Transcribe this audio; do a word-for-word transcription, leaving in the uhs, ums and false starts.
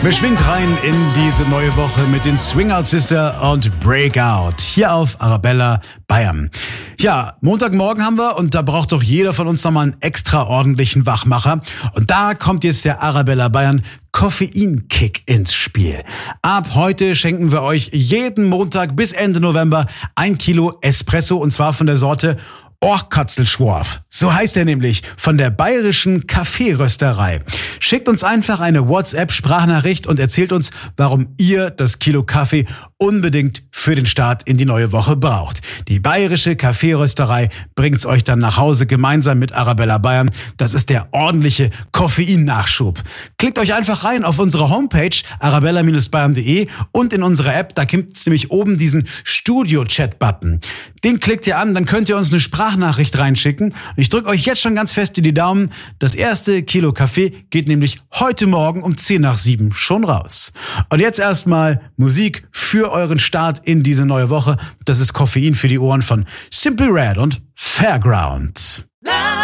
Beschwingt rein in diese neue Woche mit den Swing Out Sister und Breakout hier auf Arabella Bayern. Ja, Montagmorgen haben wir und da braucht doch jeder von uns nochmal einen extra ordentlichen Wachmacher. Und da kommt jetzt der Arabella Bayern Koffeinkick ins Spiel. Ab heute schenken wir euch jeden Montag bis Ende November ein Kilo Espresso und zwar von der Sorte Orchkatzelschworf. So heißt er nämlich, von der bayerischen Kaffeerösterei. Schickt uns einfach eine WhatsApp-Sprachnachricht und erzählt uns, warum ihr das Kilo Kaffee unbedingt für den Start in die neue Woche braucht. Die bayerische Kaffeerösterei bringt's euch dann nach Hause gemeinsam mit Arabella Bayern. Das ist der ordentliche Koffeinnachschub. Klickt euch einfach rein auf unsere Homepage arabella Bindestrich bayern punkt de und in unsere App, da gibt's nämlich oben diesen Studio-Chat-Button. Den klickt ihr an, dann könnt ihr uns eine Sprachnachricht reinschicken. Ich drücke euch jetzt schon ganz fest in die Daumen. Das erste Kilo Kaffee geht nämlich heute Morgen um zehn nach sieben schon raus. Und jetzt erstmal Musik für euren Start in diese neue Woche. Das ist Koffein für die Ohren von Simply Red und Fairground.